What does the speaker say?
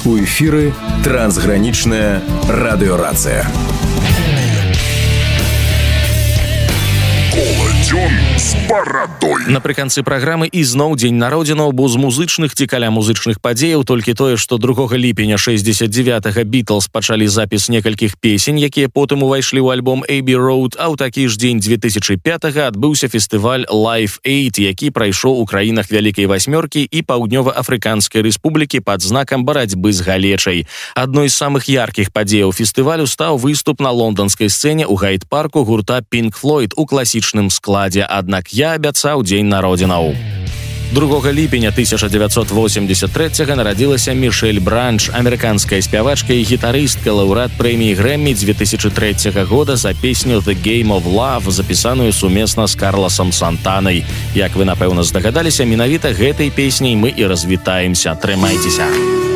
У эфіры трансгранічная радыёрацыя. Коладзён з барадой. Напрыканцы праграмы ізноў дзень народзінаў, бо з музычных ці каля музычных падзеяў толькі тое, што 2 ліпеня 69-го Beatles пачалі запіс некалькіх песень, якія потым увайшлі ў альбом Abbey Road, а ў такі ж дзень 2005-го адбыўся фестываль Live Aid, які прайшоў у краінах Вялікай Васьмёркі і Паўднёва-Афрыканскай Рэспублікі пад знакам барацьбы з галечай. Адной з самых яркіх падзеяў фестывалю стаў выступ на лонданскай сцэне ў Гайд-парку гурта Pink Floyd у класічным складзе, аднак я абяцаў дзень народзінаў. 2 ліпеня 1983-го нарадзілася Мішэль Бранч, амерыканская спявачка і гітарыстка, лаўрэат прэміі Грэммі 2003 года за песню «The Game of Love», запісаную сумесна з Карласам Сантанай. Як вы, напэўна, здагадаліся, менавіта гэтай песняй мы і развітаемся. Трымайцеся!